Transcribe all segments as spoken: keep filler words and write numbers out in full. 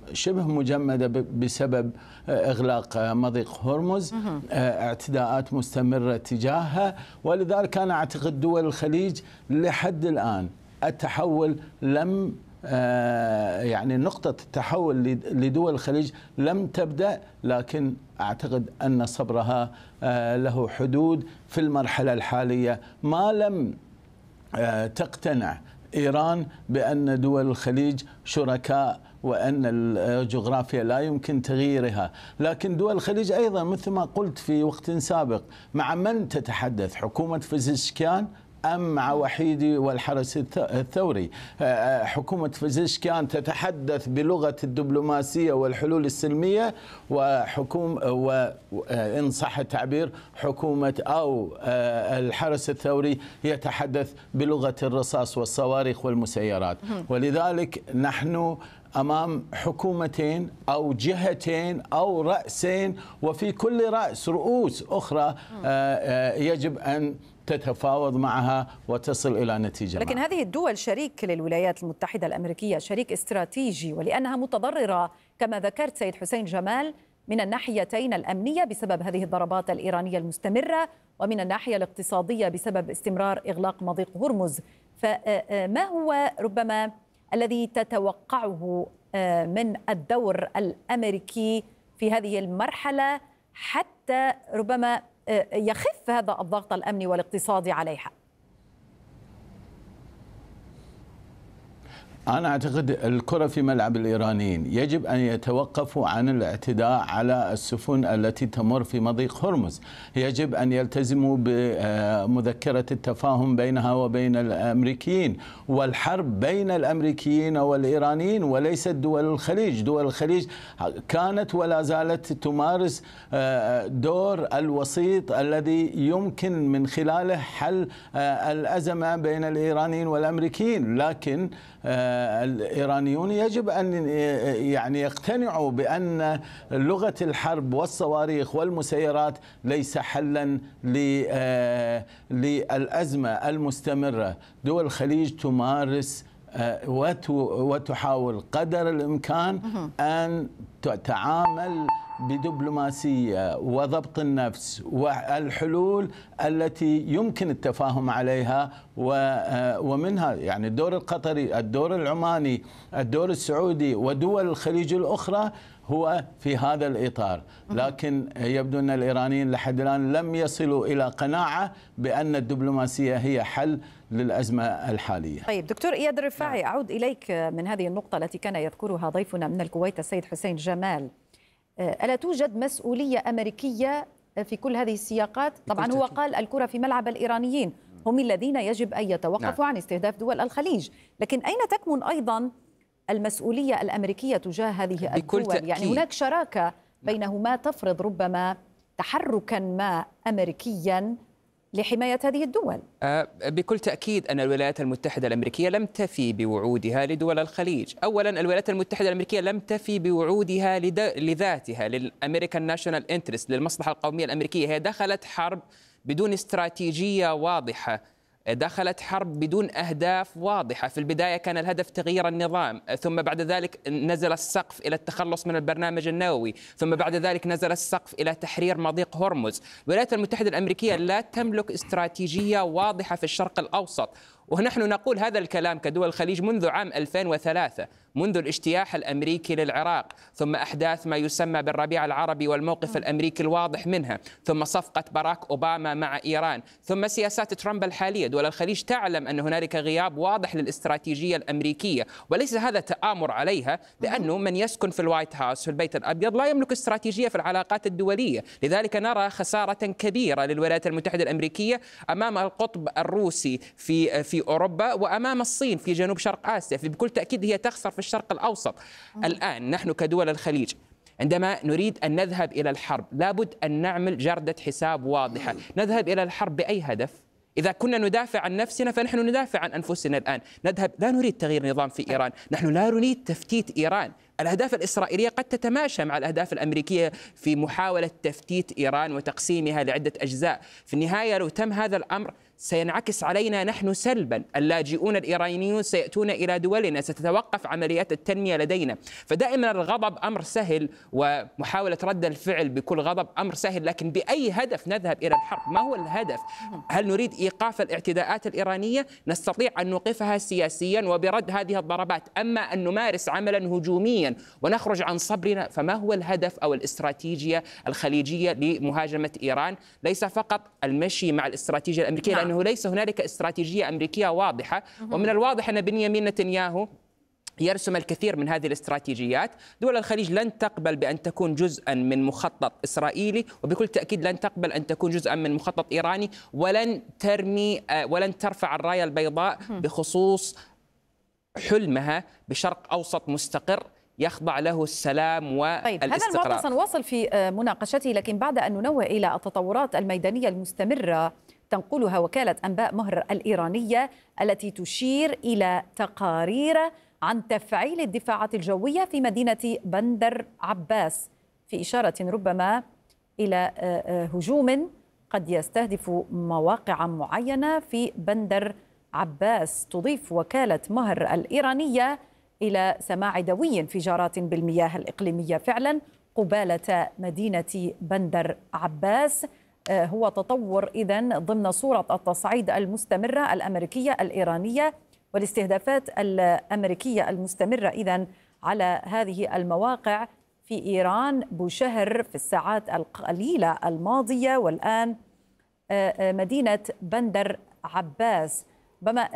شبه مجمدة بسبب إغلاق مضيق هرمز، اعتداءات مستمرة تجاهها. ولذلك أنا أعتقد دول الخليج لحد الآن التحول لم يعني نقطة التحول لدول الخليج لم تبدأ، لكن أعتقد أن صبرها له حدود في المرحلة الحالية ما لم تقتنع إيران بأن دول الخليج شركاء وأن الجغرافيا لا يمكن تغييرها. لكن دول الخليج أيضا مثل ما قلت في وقت سابق، مع من تتحدث؟ حكومة بزشكيان أم مع وحيدي والحرس الثوري؟ حكومة بزشكيان تتحدث بلغة الدبلوماسية والحلول السلمية، وحكومة وإن صح التعبير حكومة أو الحرس الثوري يتحدث بلغة الرصاص والصواريخ والمسيرات. ولذلك نحن أمام حكومتين أو جهتين أو رأسين، وفي كل رأس رؤوس أخرى يجب أن تتفاوض معها وتصل إلى نتيجة. لكن معها. هذه الدول شريك للولايات المتحدة الأمريكية، شريك استراتيجي، ولأنها متضررة كما ذكرت سيد حسين جمال من الناحيتين الأمنية بسبب هذه الضربات الإيرانية المستمرة، ومن الناحية الاقتصادية بسبب استمرار إغلاق مضيق هرمز. فما هو ربما الذي تتوقعه من الدور الأمريكي في هذه المرحلة حتى ربما يخف هذا الضغط الأمني والاقتصادي عليها؟ أنا أعتقد الكرة في ملعب الإيرانيين. يجب أن يتوقفوا عن الاعتداء على السفن التي تمر في مضيق هرمز. يجب أن يلتزموا بمذكرة التفاهم بينها وبين الأمريكيين، والحرب بين الأمريكيين والإيرانيين وليست دول الخليج. دول الخليج كانت ولا زالت تمارس دور الوسيط الذي يمكن من خلاله حل الأزمة بين الإيرانيين والأمريكيين. لكن الإيرانيون يجب أن يعني يقتنعوا بأن لغة الحرب والصواريخ والمسيرات ليس حلا للأزمة المستمرة. دول الخليج تمارس وتحاول قدر الإمكان أن تتعامل بدبلوماسية وضبط النفس والحلول التي يمكن التفاهم عليها، ومنها يعني الدور القطري، الدور العماني، الدور السعودي ودول الخليج الأخرى هو في هذا الإطار. لكن يبدو أن الإيرانيين لحد الآن لم يصلوا إلى قناعة بأن الدبلوماسية هي حل للأزمة الحالية. طيب دكتور إياد الرفاعي، أعود إليك من هذه النقطة التي كان يذكرها ضيفنا من الكويت السيد حسين جمال. ألا توجد مسؤولية أمريكية في كل هذه السياقات؟ طبعا هو قال الكرة في ملعب الإيرانيين، هم الذين يجب أن يتوقفوا عن استهداف دول الخليج، لكن أين تكمن أيضا المسؤولية الأمريكية تجاه هذه الدول؟ يعني هناك شراكة بينهما تفرض ربما تحركا ما أمريكيا لحماية هذه الدول. بكل تأكيد أن الولايات المتحدة الأمريكية لم تفي بوعودها لدول الخليج. أولا الولايات المتحدة الأمريكية لم تفي بوعودها لذاتها، للأمريكان ناشونال انترست، للمصلحة القومية الأمريكية. هي دخلت حرب بدون استراتيجية واضحة، دخلت حرب بدون أهداف واضحة. في البداية كان الهدف تغيير النظام، ثم بعد ذلك نزل السقف إلى التخلص من البرنامج النووي، ثم بعد ذلك نزل السقف إلى تحرير مضيق هرمز. الولايات المتحدة الأمريكية لا تملك استراتيجية واضحة في الشرق الأوسط، ونحن نقول هذا الكلام كدول الخليج منذ عام ألفين وثلاثة، منذ الاجتياح الأمريكي للعراق، ثم أحداث ما يسمى بالربيع العربي والموقف الأمريكي الواضح منها، ثم صفقة باراك أوباما مع إيران، ثم سياسات ترامب الحالية. دول الخليج تعلم أن هنالك غياب واضح للاستراتيجية الأمريكية، وليس هذا تآمر عليها، لأنه من يسكن في الوايت هاوس في البيت الأبيض لا يملك استراتيجية في العلاقات الدولية. لذلك نرى خسارة كبيرة للولايات المتحدة الأمريكية أمام القطب الروسي في في أوروبا وأمام الصين في جنوب شرق آسيا. بكل تأكيد هي تخسر في الشرق الأوسط. الآن نحن كدول الخليج عندما نريد أن نذهب إلى الحرب لابد أن نعمل جردة حساب واضحة. نذهب إلى الحرب بأي هدف؟ إذا كنا ندافع عن نفسنا فنحن ندافع عن أنفسنا الآن. نذهب لا نريد تغيير نظام في إيران، نحن لا نريد تفتيت إيران، الأهداف الإسرائيلية قد تتماشى مع الأهداف الأمريكية في محاولة تفتيت إيران وتقسيمها لعدة أجزاء. في النهاية لو تم هذا الأمر سينعكس علينا نحن سلبا، اللاجئون الإيرانيون سيأتون إلى دولنا، ستتوقف عمليات التنمية لدينا. فدائما الغضب أمر سهل ومحاولة رد الفعل بكل غضب أمر سهل، لكن بأي هدف نذهب إلى الحرب؟ ما هو الهدف؟ هل نريد إيقاف الاعتداءات الإيرانية؟ نستطيع أن نوقفها سياسيا وبرد هذه الضربات، أما أن نمارس عملا هجوميا ونخرج عن صبرنا فما هو الهدف أو الاستراتيجية الخليجية لمهاجمة إيران؟ ليس فقط المشي مع الاستراتيجية الأمريكية، نعم. لأنه ليس هنالك استراتيجية أمريكية واضحة، ومن الواضح أن بنيامين نتنياهو يرسم الكثير من هذه الاستراتيجيات. دول الخليج لن تقبل بأن تكون جزءا من مخطط إسرائيلي، وبكل تأكيد لن تقبل أن تكون جزءا من مخطط إيراني، ولن ترمي ولن ترفع الراية البيضاء بخصوص حلمها بشرق أوسط مستقر يخضع له السلام والاستقرار. طيب هذا الموضوع سنواصل في مناقشته، لكن بعد أن ننوه إلى التطورات الميدانية المستمرة تنقلها وكالة أنباء مهر الإيرانية التي تشير إلى تقارير عن تفعيل الدفاعات الجوية في مدينة بندر عباس، في إشارة ربما إلى هجوم قد يستهدف مواقع معينة في بندر عباس. تضيف وكالة مهر الإيرانية إلى سماع دوي انفجارات بالمياه الإقليمية فعلا قبالة مدينة بندر عباس. هو تطور إذن ضمن صورة التصعيد المستمرة الأمريكية الإيرانية والاستهدافات الأمريكية المستمرة إذن على هذه المواقع في إيران بوشهر في الساعات القليلة الماضية، والآن مدينة بندر عباس. بما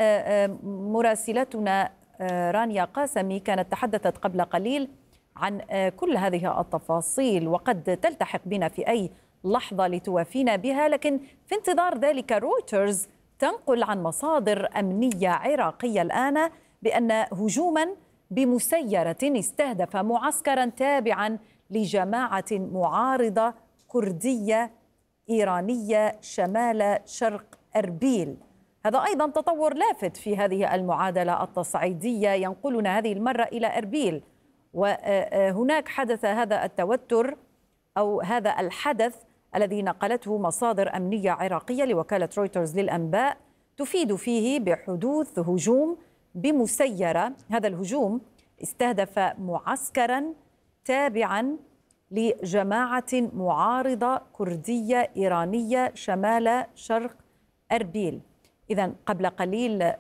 مراسلتنا رانيا قاسمي كانت تحدثت قبل قليل عن كل هذه التفاصيل، وقد تلتحق بنا في أي لحظة لتوافينا بها، لكن في انتظار ذلك رويترز تنقل عن مصادر أمنية عراقية الآن بأن هجوما بمسيرة استهدف معسكرا تابعا لجماعة معارضة كردية إيرانية شمال شرق أربيل. هذا أيضا تطور لافت في هذه المعادلة التصعيدية ينقلنا هذه المرة إلى أربيل، وهناك حدث هذا التوتر أو هذا الحدث الذي نقلته مصادر أمنية عراقية لوكالة رويترز للأنباء تفيد فيه بحدوث هجوم بمسيرة. هذا الهجوم استهدف معسكرا تابعا لجماعة معارضة كردية إيرانية شمال شرق أربيل. إذن قبل قليل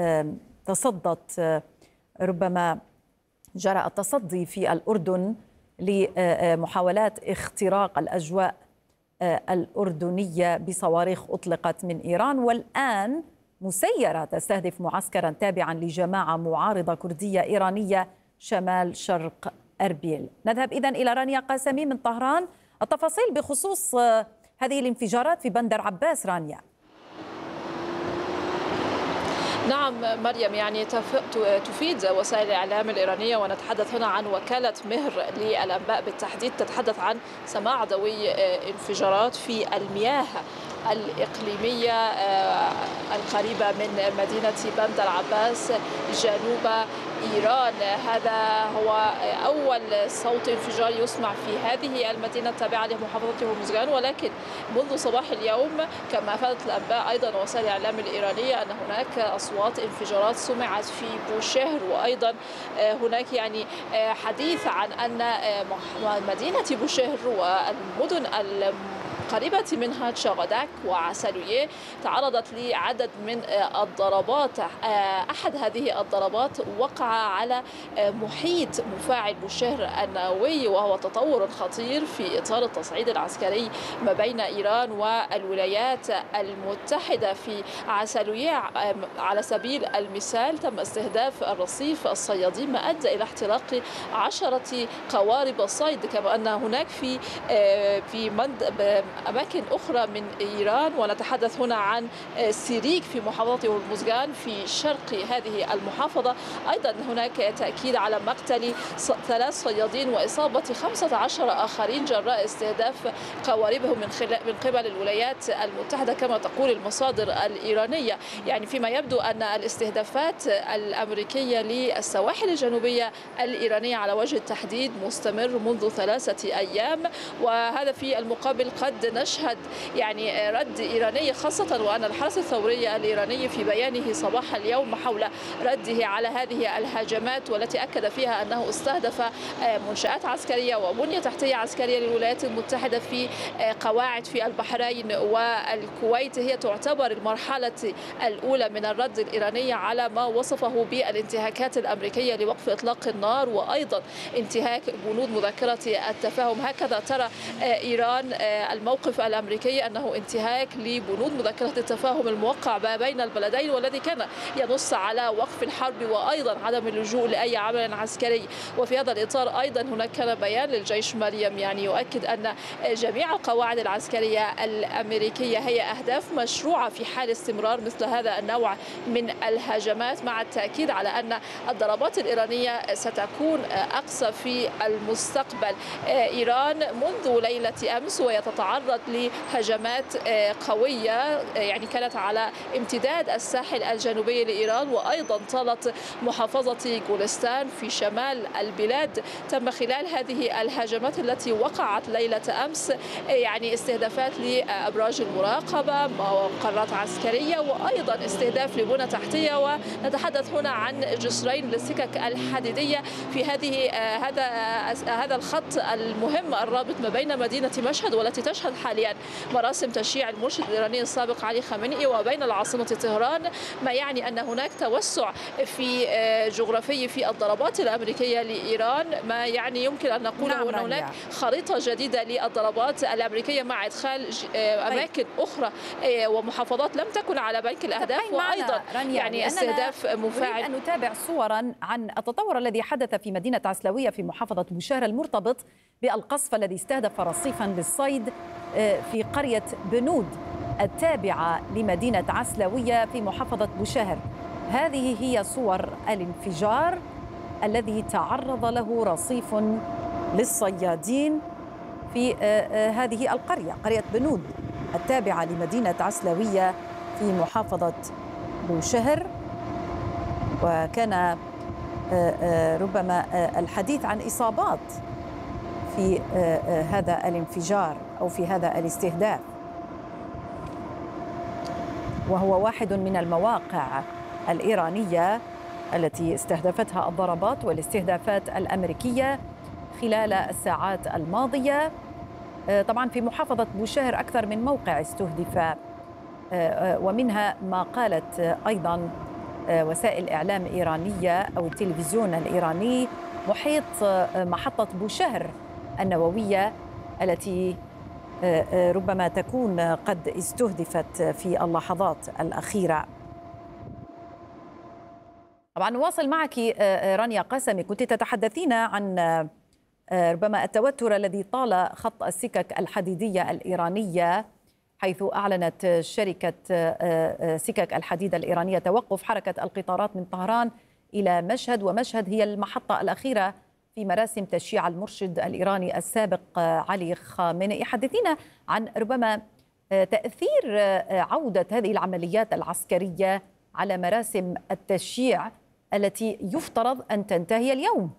تصدت ربما جرى التصدي في الأردن لمحاولات اختراق الأجواء الأردنية بصواريخ أطلقت من إيران، والآن مسيرة تستهدف معسكرا تابعا لجماعة معارضة كردية إيرانية شمال شرق أربيل. نذهب إذن إلى رانيا قاسمي من طهران، التفاصيل بخصوص هذه الانفجارات في بندر عباس. رانيا. نعم مريم، يعني تفيد وسائل الإعلام الإيرانية، ونتحدث هنا عن وكالة مهر للأنباء بالتحديد، تتحدث عن سماع دوي انفجارات في المياه الإقليمية القريبة من مدينة بندر عباس جنوب إيران. هذا هو أول صوت انفجار يسمع في هذه المدينة التابعة لمحافظة هرمزغان، ولكن منذ صباح اليوم كما أفادت الأنباء أيضا وسائل الإعلام الإيرانية أن هناك أصوات انفجارات سمعت في بوشهر، وأيضا هناك يعني حديث عن أن مدينة بوشهر والمدن قريبة منها تشاغداك وعسلوية تعرضت لعدد من الضربات. أحد هذه الضربات وقع على محيط مفاعل بوشهر النووي، وهو تطور خطير في إطار التصعيد العسكري ما بين إيران والولايات المتحدة. في عسلوية على سبيل المثال تم استهداف الرصيف الصيادي ما أدى إلى احتراق عشرة قوارب صيد، كما أن هناك في في أماكن أخرى من إيران، ونتحدث هنا عن سيريك في محافظة هرمزغان في شرق هذه المحافظة. أيضا هناك تأكيد على مقتل ثلاث صيادين وإصابة خمسة عشر آخرين جراء استهداف قواربهم من من قبل الولايات المتحدة كما تقول المصادر الإيرانية. يعني فيما يبدو أن الاستهدافات الأمريكية للسواحل الجنوبية الإيرانية على وجه التحديد مستمر منذ ثلاثة أيام، وهذا في المقابل قد نشهد يعني رد إيراني، خاصة وأن الحرس الثوري الإيراني في بيانه صباح اليوم حول رده على هذه الهجمات والتي أكد فيها أنه استهدف منشآت عسكرية وبنية تحتية عسكرية للولايات المتحدة في قواعد في البحرين والكويت، هي تعتبر المرحلة الأولى من الرد الإيراني على ما وصفه بالانتهاكات الأمريكية لوقف إطلاق النار وأيضا انتهاك بنود مذكرة التفاهم. هكذا ترى إيران الموقف الأمريكي أنه انتهاك لبنود مذكرة التفاهم الموقع بين البلدين والذي كان ينص على وقف الحرب وأيضا عدم اللجوء لأي عمل عسكري. وفي هذا الإطار أيضا هناك كان بيان للجيش مريم يعني يؤكد أن جميع القواعد العسكرية الأمريكية هي أهداف مشروعة في حال استمرار مثل هذا النوع من الهجمات، مع التأكيد على أن الضربات الإيرانية ستكون أقصى في المستقبل. إيران منذ ليلة أمس وهي تتعرض لهجمات قوية يعني كانت على امتداد الساحل الجنوبي لإيران وأيضا طالت محافظة جولستان في شمال البلاد. تم خلال هذه الهجمات التي وقعت ليلة أمس يعني استهدافات لأبراج المراقبة، مقرات عسكرية وأيضا استهداف لبنى تحتية، ونتحدث هنا عن جسرين للسكك الحديدية في هذه هذا هذا الخط المهم الرابط ما بين مدينة مشهد والتي تشهد حاليا مراسم تشييع المرشد الإيراني السابق علي خامنئي وبين العاصمة طهران، ما يعني أن هناك توسع في جغرافي في الضربات الأمريكية لإيران، ما يعني يمكن أن نقول نعم أن هناك خريطة جديدة للضربات الأمريكية مع إدخال أماكن أخرى ومحافظات لم تكن على بنك الأهداف وأيضا يعني استهداف مفاعل. أن نتابع صورا عن التطور الذي حدث في مدينة عسلوية في محافظة بوشهر المرتبط بالقصف الذي استهدف رصيفا للصيد في قرية بنود التابعة لمدينة عسلوية في محافظة بوشهر. هذه هي صور الانفجار الذي تعرض له رصيف للصيادين في هذه القرية، قرية بنود التابعة لمدينة عسلوية في محافظة بوشهر. وكان ربما الحديث عن إصابات في هذا الانفجار أو في هذا الاستهداف، وهو واحد من المواقع الإيرانية التي استهدفتها الضربات والاستهدافات الأمريكية خلال الساعات الماضية. طبعا في محافظة بوشهر أكثر من موقع استهدف، ومنها ما قالت أيضا وسائل إعلام إيرانية أو التلفزيون الإيراني محيط محطة بوشهر النووية التي ربما تكون قد استهدفت في اللحظات الأخيرة. طبعا نواصل معك رانيا قاسمي، كنت تتحدثين عن ربما التوتر الذي طال خط السكك الحديدية الإيرانية، حيث أعلنت شركة سكك الحديد الإيرانية توقف حركة القطارات من طهران إلى مشهد، ومشهد هي المحطة الأخيرة في مراسم تشييع المرشد الإيراني السابق علي خامنئي. حدثينا عن ربما تأثير عودة هذه العمليات العسكرية على مراسم التشييع التي يفترض أن تنتهي اليوم.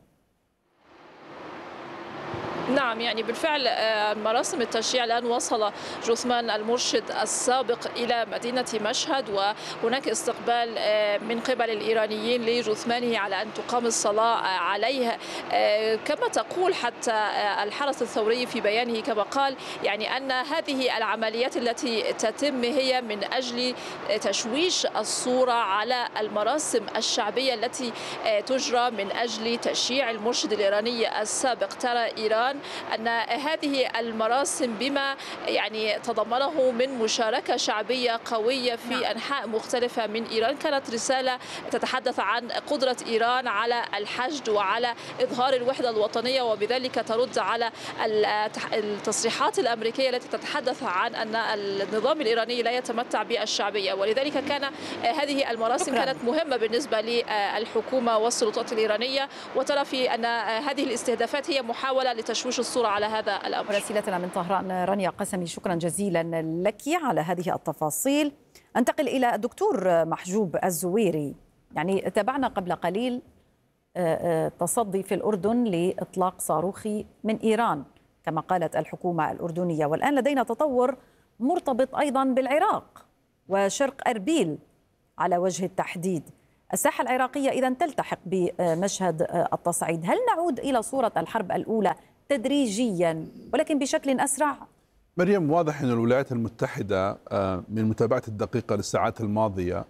نعم، يعني بالفعل مراسم التشييع الآن وصل جثمان المرشد السابق إلى مدينة مشهد، وهناك استقبال من قبل الإيرانيين لجثمانه على أن تقام الصلاة عليه. كما تقول حتى الحرس الثوري في بيانه كما قال يعني أن هذه العمليات التي تتم هي من أجل تشويش الصورة على المراسم الشعبية التي تجرى من أجل تشييع المرشد الإيراني السابق. ترى إيران أن هذه المراسم بما يعني تضمنه من مشاركة شعبية قوية في أنحاء مختلفة من إيران كانت رسالة تتحدث عن قدرة إيران على الحشد وعلى إظهار الوحدة الوطنية، وبذلك ترد على التصريحات الأمريكية التي تتحدث عن أن النظام الإيراني لا يتمتع بالشعبية. ولذلك كان هذه المراسم شكرا. كانت مهمة بالنسبة للحكومة والسلطات الإيرانية، وترى في أن هذه الاستهدافات هي محاولة لتشويش الصورة على هذا الأمر. رسالتنا من طهران رانيا قسمي، شكرا جزيلا لك على هذه التفاصيل. أنتقل إلى الدكتور محجوب الزويري. يعني تابعنا قبل قليل تصدي في الأردن لإطلاق صاروخي من إيران كما قالت الحكومة الأردنية، والآن لدينا تطور مرتبط أيضا بالعراق وشرق أربيل على وجه التحديد. الساحة العراقية إذن تلتحق بمشهد التصعيد. هل نعود إلى صورة الحرب الأولى تدريجيا ولكن بشكل أسرع؟ مريم، واضح أن الولايات المتحدة من متابعة الدقيقة للساعات الماضية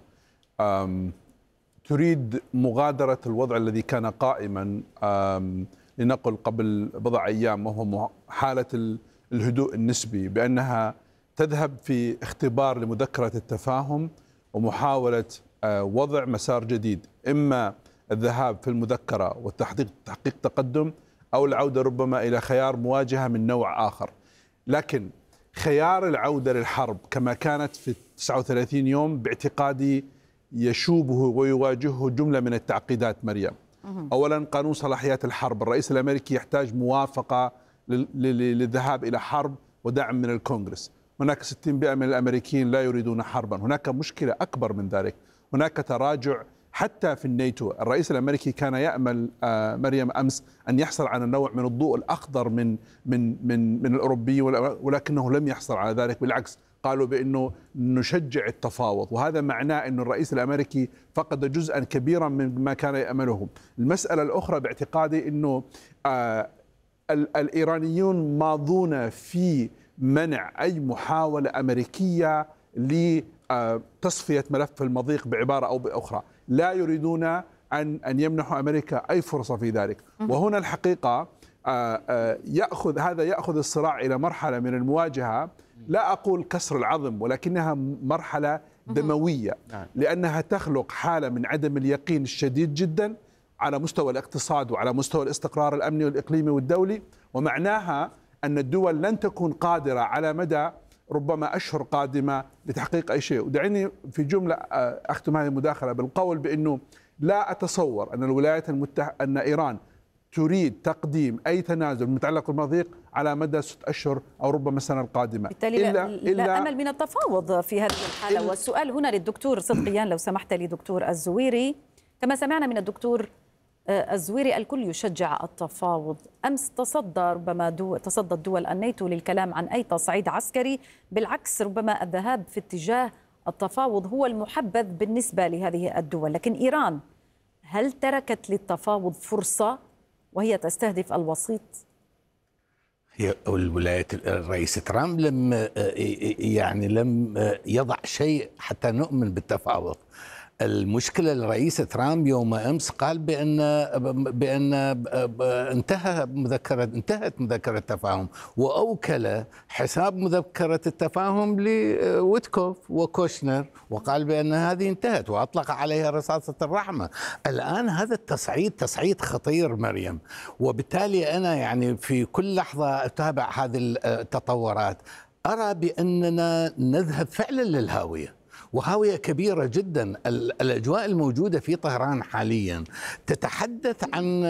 تريد مغادرة الوضع الذي كان قائما لنقل قبل بضع أيام، وهو حالة الهدوء النسبي، بأنها تذهب في اختبار لمذكرة التفاهم ومحاولة وضع مسار جديد، إما الذهاب في المذكرة والتحقيق تحقيق تقدم، أو العودة ربما إلى خيار مواجهة من نوع آخر. لكن خيار العودة للحرب كما كانت في تسعة وثلاثين يوم باعتقادي يشوبه ويواجهه جملة من التعقيدات مريم. أولا، قانون صلاحيات الحرب، الرئيس الأمريكي يحتاج موافقة للذهاب إلى حرب ودعم من الكونغرس. هناك ستين بالمئة من الأمريكيين لا يريدون حربا. هناك مشكلة أكبر من ذلك، هناك تراجع حتى في الناتو. الرئيس الأمريكي كان يأمل مريم أمس أن يحصل على نوع من الضوء الأخضر من من من من الأوروبيين، ولكنه لم يحصل على ذلك. بالعكس، قالوا بأنه نشجع التفاوض، وهذا معناه أن الرئيس الأمريكي فقد جزءا كبيرا مما كان يأمله. المسألة الأخرى باعتقادي أنه آه الإيرانيون ماضون في منع أي محاولة أمريكية لتصفية ملف المضيق بعبارة أو بأخرى. لا يريدون أن أن يمنحوا أمريكا أي فرصة في ذلك. وهنا الحقيقة يأخذ هذا يأخذ الصراع إلى مرحلة من المواجهة، لا أقول كسر العظم، ولكنها مرحلة دموية، لأنها تخلق حالة من عدم اليقين الشديد جدا على مستوى الاقتصاد وعلى مستوى الاستقرار الأمني والإقليمي والدولي. ومعناها أن الدول لن تكون قادرة على مدى ربما أشهر قادمة لتحقيق أي شيء. ودعني في جملة أختم هذه المداخلة بالقول بأنه لا أتصور أن الولايات المتحدة أن إيران تريد تقديم أي تنازل متعلق بالمضيق على مدى ست أشهر أو ربما السنة القادمة. بالتالي إلا, إلا لا أمل من التفاوض في هذه الحالة. والسؤال هنا للدكتور صدقيان لو سمحت لي دكتور الزويري. كما سمعنا من الدكتور الزويري الكل يشجع التفاوض. أمس تصدى ربما دو تصدت دول الناتو للكلام عن أي تصعيد عسكري، بالعكس ربما الذهاب في اتجاه التفاوض هو المحبذ بالنسبة لهذه الدول. لكن إيران هل تركت للتفاوض فرصة وهي تستهدف الوسيط؟ هي الولايات الرئيس ترامب لم يعني لم يضع شيء حتى نؤمن بالتفاوض. المشكلة الرئيس ترامب يوم أمس قال بأن بأن انتهى مذكرة انتهت مذكرة التفاهم، وأوكل حساب مذكرة التفاهم لويتكوف وكوشنر، وقال بأن هذه انتهت وأطلق عليها رصاصة الرحمة. الآن هذا التصعيد تصعيد خطير مريم، وبالتالي أنا يعني في كل لحظة أتابع هذه التطورات أرى بأننا نذهب فعلا للهاوية، وهاوية كبيرة جدا. الأجواء الموجودة في طهران حاليا تتحدث عن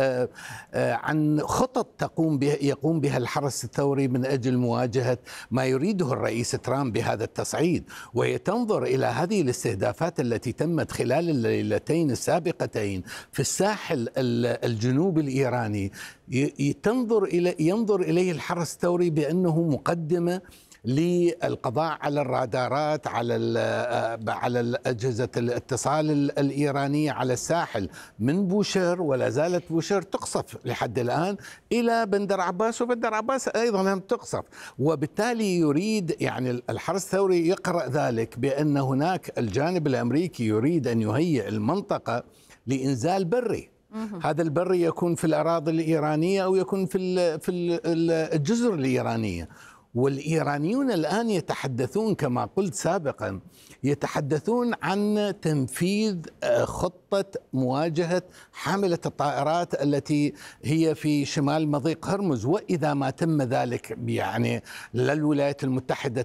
عن خطط تقوم بها يقوم بها الحرس الثوري من أجل مواجهة ما يريده الرئيس ترامب بهذا التصعيد، وهي تنظر إلى هذه الاستهدافات التي تمت خلال الليلتين السابقتين في الساحل الجنوبي الإيراني. تنظر إلى ينظر إليه الحرس الثوري بأنه مقدمة للقضاء على الرادارات، على على أجهزة الاتصال الإيرانية على الساحل من بوشهر، ولا زالت بوشهر تقصف لحد الآن إلى بندر عباس، وبندر عباس أيضا هم تقصف. وبالتالي يريد يعني الحرس الثوري يقرأ ذلك بأن هناك الجانب الأمريكي يريد أن يهيئ المنطقة لإنزال بري هذا البر يكون في الأراضي الإيرانية أو يكون في في الجزر الإيرانية. والإيرانيون الآن يتحدثون كما قلت سابقا، يتحدثون عن تنفيذ خطة مواجهة حاملة الطائرات التي هي في شمال مضيق هرمز. وإذا ما تم ذلك يعني للولايات المتحدة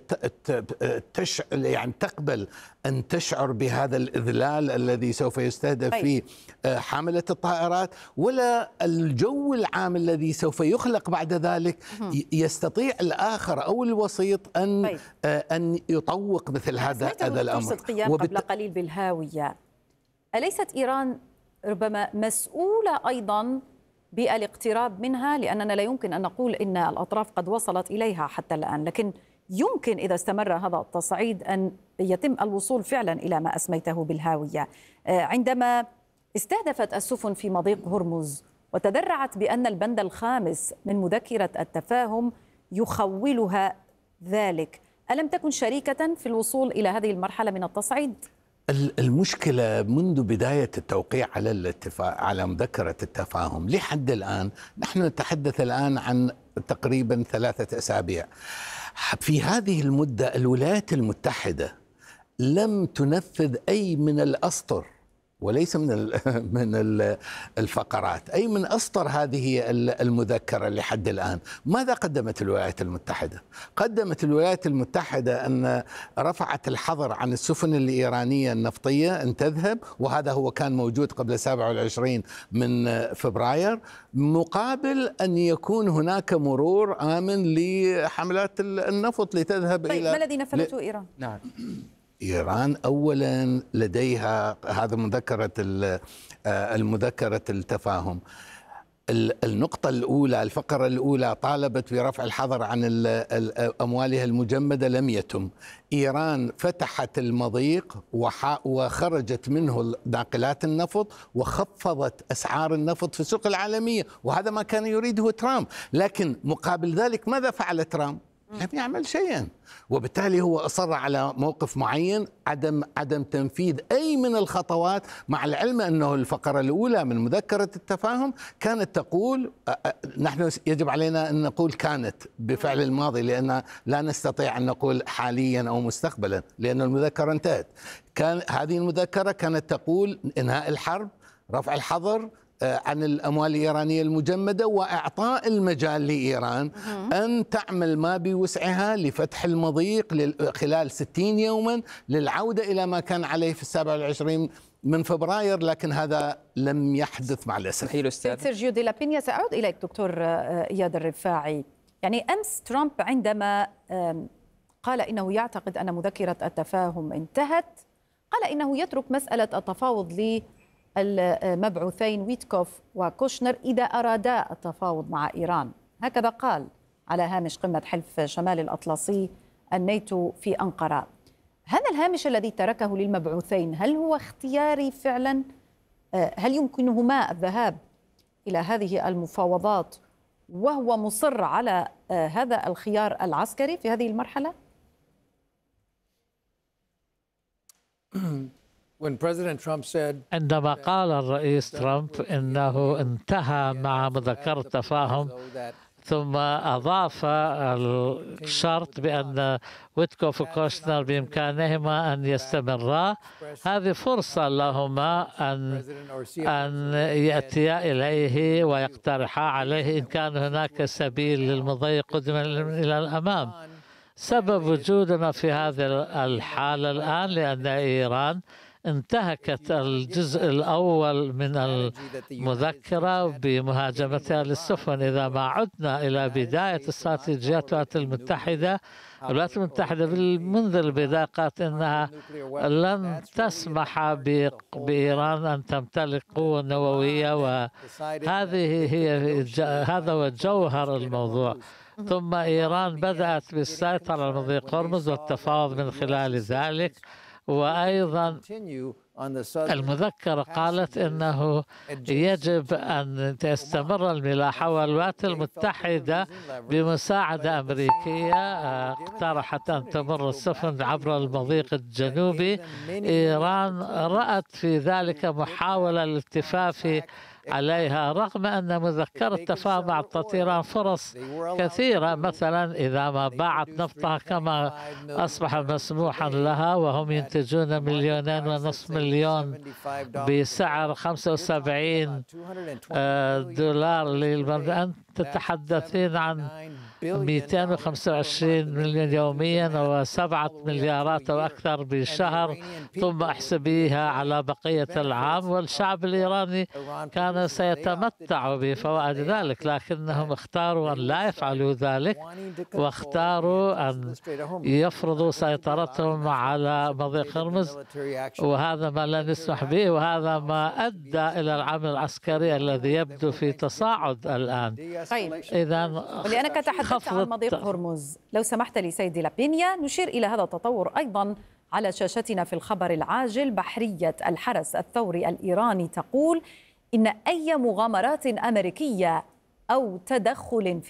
تش يعني تقبل أن تشعر بهذا الإذلال الذي سوف يستهدف فيه حاملة الطائرات، ولا الجو العام الذي سوف يخلق بعد ذلك يستطيع الآخر أو الوسيط أن أن يطوق مثل هذا هذا الأمر. قيام وبت... قبل قليل بالهاوية، أليست إيران ربما مسؤولة أيضا بالاقتراب منها؟ لأننا لا يمكن أن نقول إن الأطراف قد وصلت إليها حتى الآن، لكن يمكن إذا استمر هذا التصعيد أن يتم الوصول فعلا إلى ما أسميته بالهاوية. عندما استهدفت السفن في مضيق هرمز وتذرعت بأن البند الخامس من مذكرة التفاهم يخولها ذلك، ألم تكن شريكة في الوصول إلى هذه المرحلة من التصعيد؟ المشكلة منذ بداية التوقيع على الاتفاق على مذكرة التفاهم لحد الآن، نحن نتحدث الآن عن تقريبا ثلاثة أسابيع. في هذه المدة الولايات المتحدة لم تنفذ أي من الأسطر، وليس من من الفقرات، أي من أسطر هذه المذكرة لحد الآن. ماذا قدمت الولايات المتحدة؟ قدمت الولايات المتحدة أن رفعت الحظر عن السفن الإيرانية النفطية أن تذهب، وهذا هو كان موجود قبل سبعة وعشرين من فبراير، مقابل أن يكون هناك مرور آمن لحملات النفط لتذهب طيب إلى. ما الذي نفذته ل... إيران؟ نعم، إيران أولا لديها هذا مذكرة المذكرة التفاهم. النقطة الأولى، الفقرة الأولى طالبت برفع الحظر عن أموالها المجمدة، لم يتم. إيران فتحت المضيق وخرجت منه ناقلات النفط وخفضت أسعار النفط في السوق العالمية، وهذا ما كان يريده ترامب. لكن مقابل ذلك ماذا فعل ترامب؟ لم يعمل شيئا، وبالتالي هو أصر على موقف معين، عدم عدم تنفيذ أي من الخطوات، مع العلم أنه الفقرة الأولى من مذكرة التفاهم كانت تقول، نحن يجب علينا أن نقول كانت بفعل الماضي، لأن لا نستطيع أن نقول حاليا أو مستقبلا لأن المذكرة انتهت. كان هذه المذكرة كانت تقول إنهاء الحرب، رفع الحظر عن الأموال الإيرانية المجمدة، وإعطاء المجال لإيران أن تعمل ما بوسعها لفتح المضيق خلال ستين يوما للعودة إلى ما كان عليه في السابع والعشرين من فبراير، لكن هذا لم يحدث مع الأسف. سيرجيو دي لابينيا، سأعود إليك دكتور إياد الرفاعي. يعني أمس ترامب عندما قال إنه يعتقد أن مذكرة التفاهم انتهت، قال إنه يترك مسألة التفاوض لي المبعوثين ويتكوف وكوشنر إذا أرادا التفاوض مع إيران، هكذا قال على هامش قمة حلف شمال الأطلسي الناتو في أنقرة. هذا الهامش الذي تركه للمبعوثين هل هو اختياري فعلا؟ هل يمكنهما الذهاب إلى هذه المفاوضات وهو مصر على هذا الخيار العسكري في هذه المرحلة؟ عندما قال الرئيس ترامب إنه انتهى مع مذكرة التفاهم، ثم أضاف الشرط بأن ويتكوف وكوشنر بإمكانهما أن يستمرا، هذه فرصة لهما أن أن يأتيا إليه ويقترحا عليه إن كان هناك سبيل للمضي قدما إلى الأمام. سبب وجودنا في هذه الحالة الآن لأن إيران انتهكت الجزء الأول من المذكرة بمهاجمتها للسفن. إذا ما عدنا إلى بداية استراتيجيات الولايات المتحدة، الولايات المتحدة منذ البداية قالت أنها لن تسمح بإيران أن تمتلك قوة نووية، وهذه هي هذا هو جوهر الموضوع. ثم إيران بدأت بالسيطرة على مضيق هرمز والتفاوض من خلال ذلك. وأيضا المذكرة قالت أنه يجب أن تستمر الملاحة، والولايات المتحدة بمساعدة أمريكية اقترحت أن تمر السفن عبر المضيق الجنوبي. إيران رأت في ذلك محاولة للالتفاف عليها، رغم أن مذكرة تفاهم أعطت إيران فرص كثيرة. مثلا إذا ما باعت نفطها كما أصبح مسموحا لها، وهم ينتجون مليونين ونصف مليون بسعر خمسة وسبعين دولار للمرة، أنت تتحدثين عن مئتين وخمسة وعشرين مليون يوميا وسبعة مليارات أو أكثر بالشهر، ثم احسبيها على بقية العام، والشعب الإيراني كان سيتمتع بفوائد ذلك، لكنهم اختاروا أن لا يفعلوا ذلك، واختاروا أن يفرضوا سيطرتهم على مضيق هرمز، وهذا ما لا نسمح به، وهذا ما أدى إلى العمل العسكري الذي يبدو في تصاعد الآن. طيب، إذا ولأنك تحدثت عن مضيق هرمز، لو سمحت لي سيدي لابينيا نشير إلى هذا التطور أيضا على شاشتنا في الخبر العاجل. بحرية الحرس الثوري الإيراني تقول إن أي مغامرات أمريكية أو تدخل في